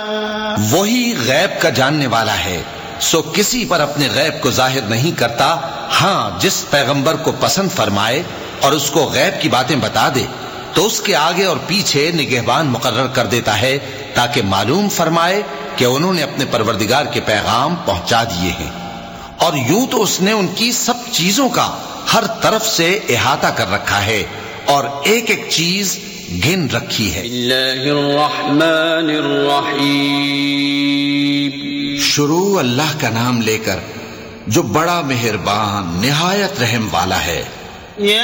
वही गैब का जानने वाला है, सो किसी पर अपने गैब को जाहिर नहीं करता। हाँ, जिस पैगंबर को पसंद फरमाए और उसको गैब की बातें बता दे तो उसके आगे और पीछे निगहबान मुकर्रर कर देता है, ताकि मालूम फरमाए कि उन्होंने अपने परवरदिगार के पैगाम पहुंचा दिए हैं। और यूं तो उसने उनकी सब चीजों का हर तरफ से इहाता कर रखा है और एक एक चीज गिन रखी है। शुरू अल्लाह का नाम लेकर जो बड़ा मेहरबान निहायत रहम वाला है।